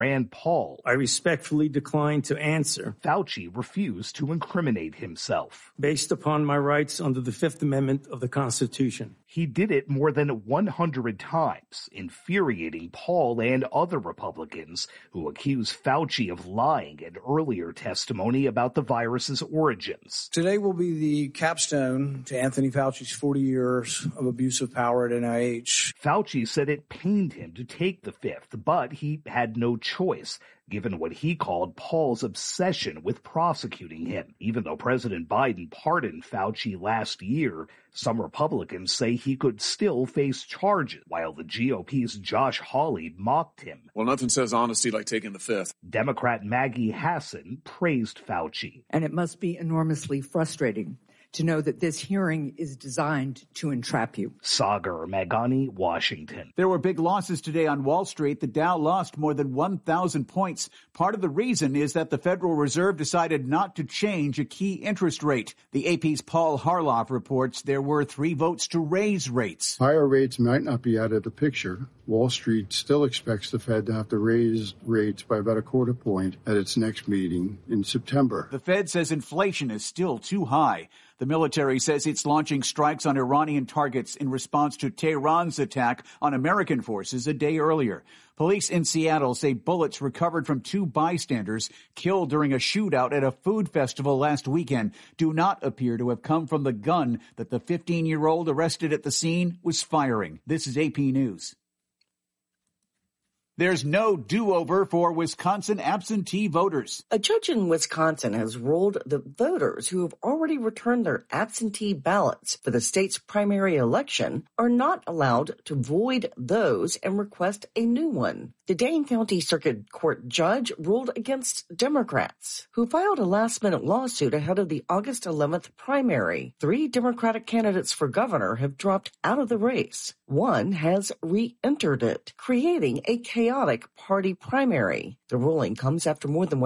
Rand Paul. I respectfully decline to answer. Fauci refused to incriminate himself. Based upon my rights under the Fifth Amendment of the Constitution. He did it more than 100 times, infuriating Paul and other Republicans who accuse Fauci of lying in earlier testimony about the virus's origins. Today will be the capstone to Anthony Fauci's 40 years of abuse of power at NIH. Fauci said it pained him to take the fifth, but he had no choice, given what he called Paul's obsession with prosecuting him. Even though President Biden pardoned Fauci last year, some Republicans say he could still face charges, while the GOP's Josh Hawley mocked him. Well, nothing says honesty like taking the fifth. Democrat Maggie Hassan praised Fauci. And it must be enormously frustrating to know that this hearing is designed to entrap you. Sagar Meghani, Washington. There were big losses today on Wall Street. The Dow lost more than 1,000 points. Part of the reason is that the Federal Reserve decided not to change a key interest rate. The AP's Paul Harloff reports there were 3 votes to raise rates. Higher rates might not be out of the picture. Wall Street still expects the Fed to have to raise rates by about a quarter point at its next meeting in September. The Fed says inflation is still too high. The military says it's launching strikes on Iranian targets in response to Tehran's attack on American forces a day earlier. Police in Seattle say bullets recovered from 2 bystanders killed during a shootout at a food festival last weekend do not appear to have come from the gun that the 15-year-old arrested at the scene was firing. This is AP News. There's no do-over for Wisconsin absentee voters. A judge in Wisconsin has ruled that voters who have already returned their absentee ballots for the state's primary election are not allowed to void those and request a new one. The Dane County Circuit Court judge ruled against Democrats, who filed a last-minute lawsuit ahead of the August 11th primary. 3 Democratic candidates for governor have dropped out of the race. One has re-entered it, creating a chaotic party primary. The ruling comes after more than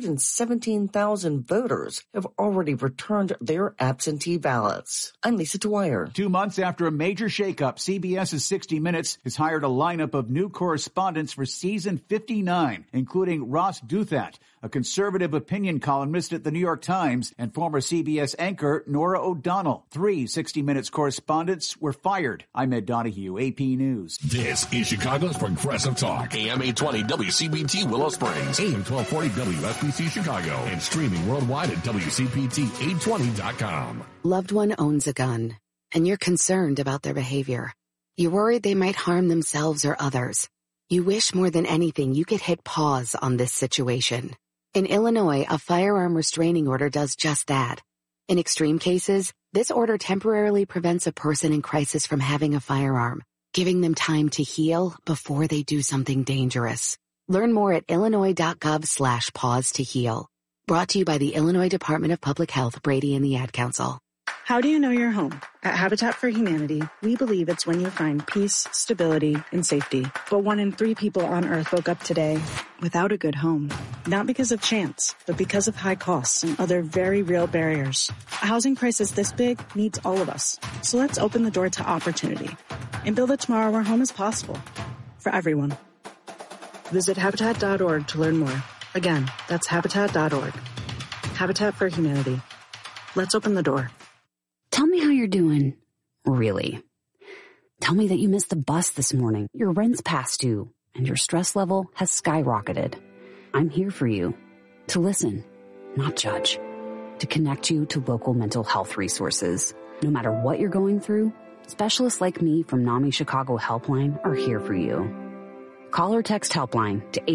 117,000 voters have already returned their absentee ballots. I'm Lisa Dwyer. 2 months after a major shakeup, CBS's 60 Minutes has hired a lineup of new correspondents for season 59, including Ross Douthat, a conservative opinion columnist at the New York Times, and former CBS anchor Norah O'Donnell. 3 60 Minutes correspondents were fired. I'm Ed Donahue, AP News. This is Chicago's Progressive Talk. AM 820 WCPT Willow Springs, AM 1240 WSBC Chicago, and streaming worldwide at WCPT820.com. Loved one owns a gun, and you're concerned about their behavior. You're worried they might harm themselves or others. You wish more than anything you could hit pause on this situation. In Illinois, a firearm restraining order does just that. In extreme cases, this order temporarily prevents a person in crisis from having a firearm, giving them time to heal before they do something dangerous. Learn more at illinois.gov/pause to heal. Brought to you by the Illinois Department of Public Health, Brady and the Ad Council. How do you know you're home? At Habitat for Humanity, we believe it's when you find peace, stability, and safety. But 1 in 3 people on Earth woke up today without a good home. Not because of chance, but because of high costs and other very real barriers. A housing crisis this big needs all of us. So let's open the door to opportunity and build a tomorrow where home is possible for everyone. Visit Habitat.org to learn more. Again, that's Habitat.org. Habitat for Humanity. Let's open the door. Tell me how you're doing. Really. Tell me that you missed the bus this morning, your rent's past due, and your stress level has skyrocketed. I'm here for you. To listen, not judge. To connect you to local mental health resources. No matter what you're going through, specialists like me from NAMI Chicago Helpline are here for you. Call or text Helpline to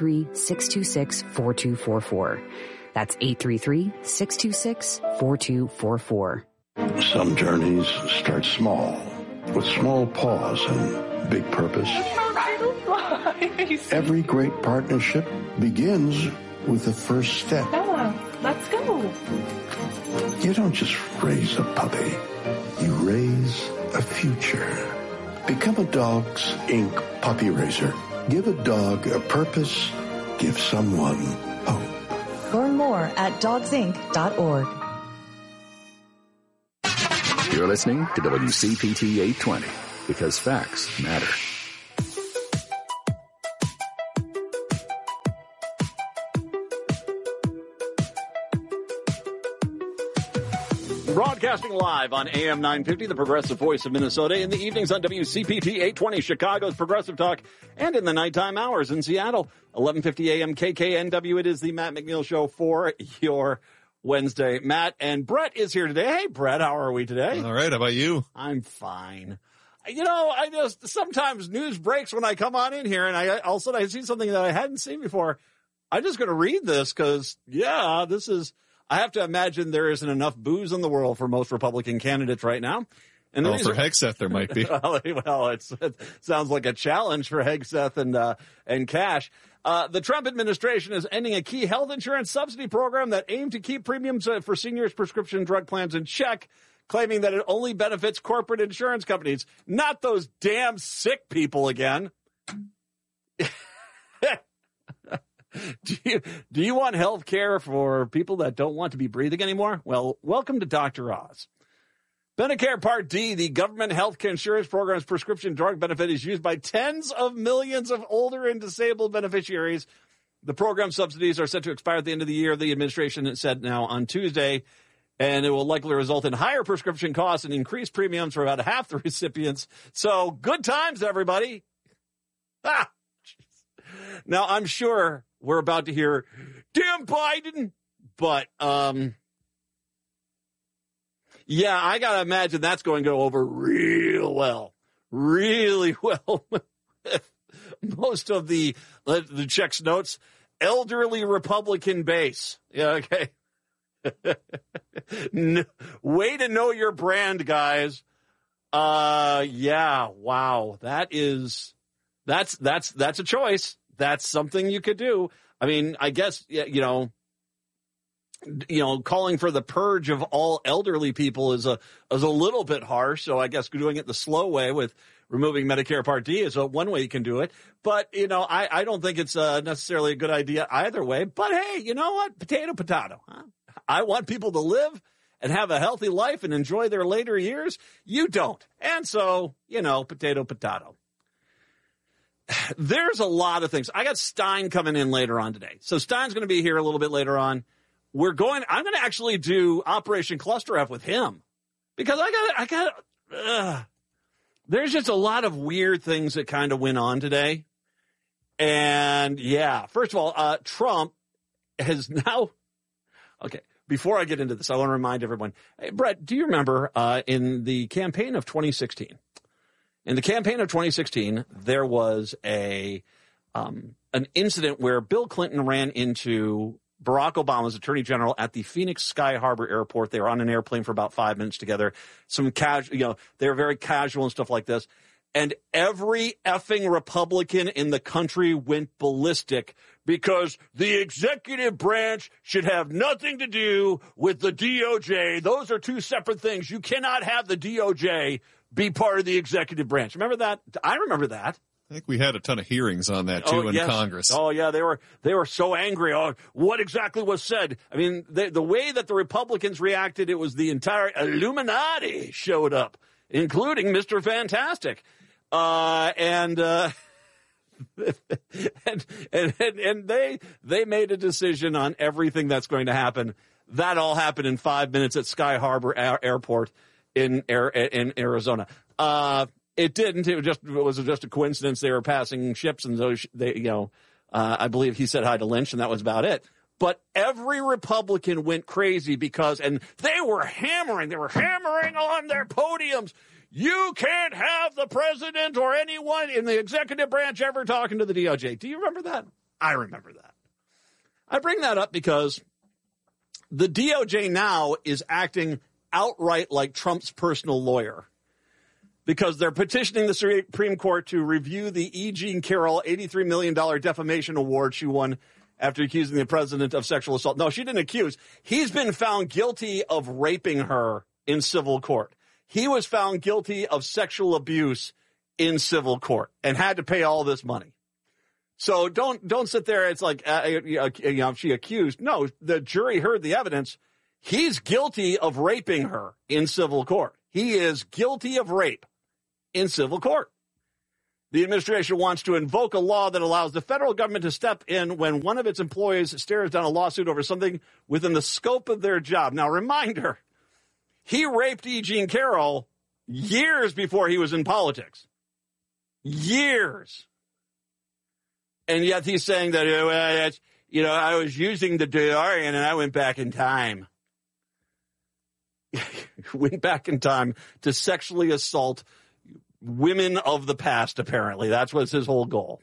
833-626-4244. That's 833-626-4244. Some journeys start small, with small pause and big purpose. Every great partnership begins with the first step. Bella, let's go. You don't just raise a puppy, you raise a future. Become a Dogs Inc. puppy raiser. Give a dog a purpose. Give someone hope. Learn more at dogsinc.org. You're listening to WCPT 820 because facts matter. Broadcasting live on AM 950, the Progressive Voice of Minnesota, in the evenings on WCPT 820, Chicago's Progressive Talk, and in the nighttime hours in Seattle, 1150 AM KKNW. It is the Matt McNeil Show for your Wednesday. Matt and Brett is here today. Hey, Brett, how are we today? All right, how about you? I'm fine. You know, I just sometimes news breaks when I come on in here, and all of a sudden I see something that I hadn't seen before. I'm just going to read this because, this is... I have to imagine there isn't enough booze in the world for most Republican candidates right now. And for Hegseth, there might be. Well, it sounds like a challenge for Hegseth and Cash. The Trump administration is ending a key health insurance subsidy program that aimed to keep premiums for seniors' prescription drug plans in check, claiming that it only benefits corporate insurance companies, not those damn sick people again. Do you want health care for people that don't want to be breathing anymore? Well, welcome to Dr. Oz. Medicare Part D, the government health care insurance program's prescription drug benefit, is used by tens of millions of older and disabled beneficiaries. The program subsidies are set to expire at the end of the year, the administration said now on Tuesday, and it will likely result in higher prescription costs and increased premiums for about half the recipients. So good times, everybody. Now, I'm sure we're about to hear, damn Biden, but, I got to imagine that's going to go over really well. Most of the checks notes, elderly Republican base. Yeah, okay. Way to know your brand, guys. Wow. That's a choice. That's something you could do. I mean, I guess, calling for the purge of all elderly people is a little bit harsh. So I guess doing it the slow way with removing Medicare Part D is one way you can do it. But, I don't think it's necessarily a good idea either way. But, hey, you know what? Potato, potato. Huh? I want people to live and have a healthy life and enjoy their later years. You don't. And so, potato, potato. There's a lot of things. I got Stein coming in later on today. So Stein's going to be here a little bit later on. I'm going to actually do Operation Cluster F with him because there's just a lot of weird things that kind of went on today. And first of all, Trump has now, okay, before I get into this, I want to remind everyone, hey, Brett, do you remember in the campaign of 2016? In the campaign of 2016, there was an incident where Bill Clinton ran into Barack Obama's attorney general at the Phoenix Sky Harbor Airport. They were on an airplane for about 5 minutes together. Some casual, they were very casual and stuff like this. And every effing Republican in the country went ballistic because the executive branch should have nothing to do with the DOJ. Those are two separate things. You cannot have the DOJ be part of the executive branch. Remember that? I remember that. I think we had a ton of hearings on that, too, in Congress. Oh, yeah, they were so angry. Oh, what exactly was said? I mean, the way that the Republicans reacted, it was the entire Illuminati showed up, including Mr. Fantastic. And they made a decision on everything that's going to happen. That all happened in 5 minutes at Sky Harbor Airport in Arizona. It didn't. It was just a coincidence. They were passing ships, and those I believe he said hi to Lynch, and that was about it. But every Republican went crazy and they were hammering on their podiums. You can't have the president or anyone in the executive branch ever talking to the DOJ. Do you remember that? I remember that. I bring that up because the DOJ now is acting outright like Trump's personal lawyer because they're petitioning the Supreme Court to review the E. Jean Carroll $83 million defamation award she won after accusing the president of sexual assault. No, she didn't accuse. He's been found guilty of raping her in civil court. He was found guilty of sexual abuse in civil court and had to pay all this money. So don't sit there. It's like, she accused. No, the jury heard the evidence. He's guilty of raping her in civil court. He is guilty of rape in civil court. The administration wants to invoke a law that allows the federal government to step in when one of its employees stares down a lawsuit over something within the scope of their job. Now, reminder, He raped E. Jean Carroll years before he was in politics. Years. And yet he's saying that, I was using the DeLorean and I went back in time. Went back in time to sexually assault women of the past, apparently. That's what's his whole goal.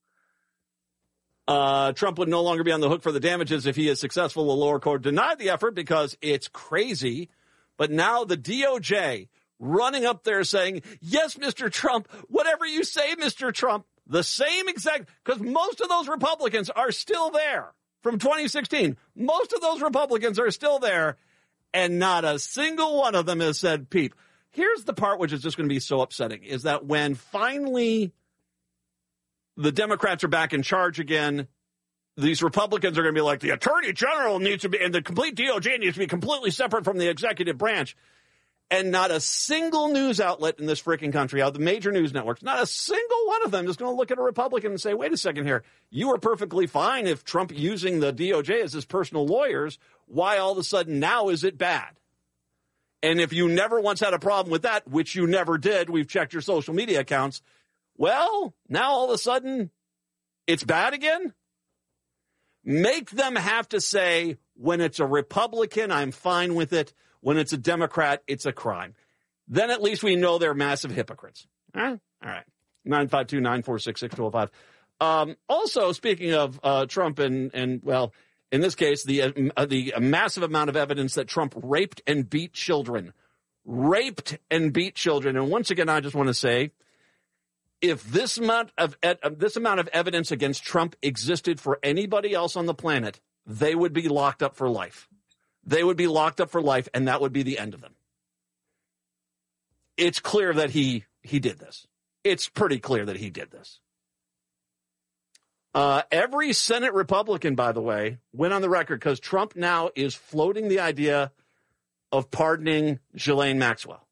Trump would no longer be on the hook for the damages if he is successful. The lower court denied the effort because it's crazy. But now the DOJ running up there saying, yes, Mr. Trump, whatever you say, Mr. Trump, the same exact, because most of those Republicans are still there from 2016. Most of those Republicans are still there, and not a single one of them has said peep. Here's the part which is just going to be so upsetting, is that when finally the Democrats are back in charge again, these Republicans are going to be like, the Attorney General needs to be, and the complete DOJ needs to be completely separate from the executive branch. And not a single news outlet in this freaking country, out of the major news networks, not a single one of them is going to look at a Republican and say, wait a second here, you were perfectly fine if Trump using the DOJ as his personal lawyers. Why all of a sudden now is it bad? And if you never once had a problem with that, which you never did, we've checked your social media accounts, well, now all of a sudden it's bad again? Make them have to say, when it's a Republican, I'm fine with it. When it's a Democrat, it's a crime. Then at least we know they're massive hypocrites. All right. 952-946-6205. Also, speaking of Trump and well, in this case, the massive amount of evidence that Trump raped and beat children. Raped and beat children. And once again, I just want to say, if this amount of evidence against Trump existed for anybody else on the planet, they would be locked up for life. They would be locked up for life, and that would be the end of them. It's clear that he did this. It's pretty clear that he did this. Every Senate Republican, by the way, went on the record because Trump now is floating the idea of pardoning Ghislaine Maxwell.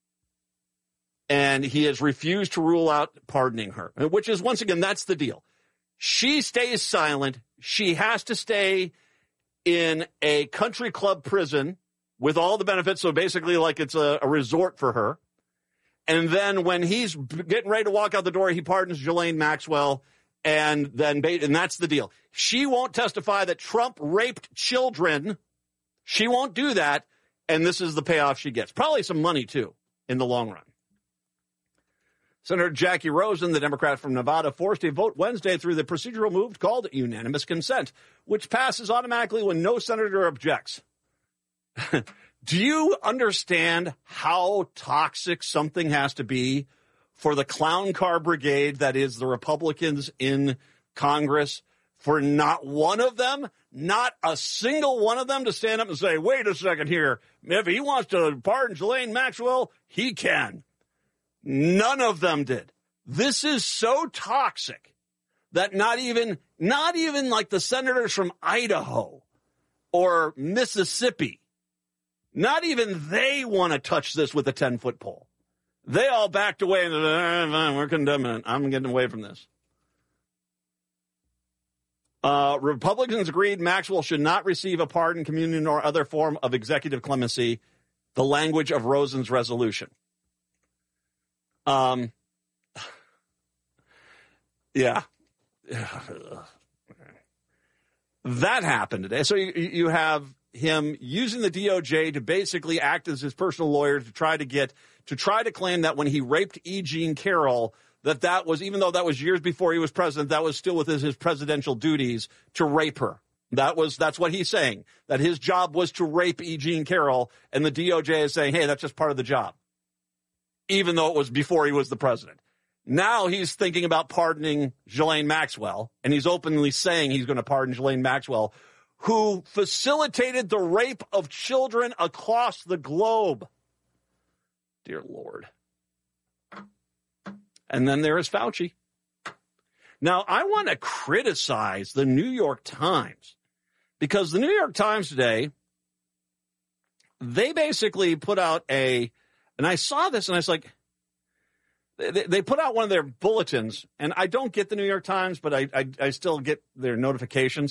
And he has refused to rule out pardoning her, which is, once again, that's the deal. She stays silent. She has to stay in a country club prison with all the benefits, so basically like it's a resort for her. And then when he's getting ready to walk out the door, he pardons Ghislaine Maxwell, and that's the deal. She won't testify that Trump raped children. She won't do that, and this is the payoff she gets. Probably some money, too, in the long run. Senator Jackie Rosen, the Democrat from Nevada, forced a vote Wednesday through the procedural move called unanimous consent, which passes automatically when no senator objects. Do you understand how toxic something has to be for the clown car brigade that is the Republicans in Congress, for not one of them, not a single one of them to stand up and say, wait a second here, if he wants to pardon Ghislaine Maxwell, he can. None of them did. This is so toxic that not even like the senators from Idaho or Mississippi, not even they want to touch this with a 10-foot pole. They all backed away and said, we're condemning it. I'm getting away from this. Republicans agreed Maxwell should not receive a pardon, communion, or other form of executive clemency, the language of Rosen's resolution. Yeah. That happened today. So you have him using the DOJ to basically act as his personal lawyer to try to claim that when he raped E. Jean Carroll, that was, even though that was years before he was president, that was still within his presidential duties to rape her. That's what he's saying, that his job was to rape E. Jean Carroll, and the DOJ is saying, hey, that's just part of the job, even though it was before he was the president. Now he's thinking about pardoning Ghislaine Maxwell, and he's openly saying he's going to pardon Ghislaine Maxwell, who facilitated the rape of children across the globe. Dear Lord. And then there is Fauci. Now, I want to criticize the New York Times, because the New York Times today, they basically put out and I saw this and I was like, they put out one of their bulletins, and I don't get the New York Times, but I still get their notifications.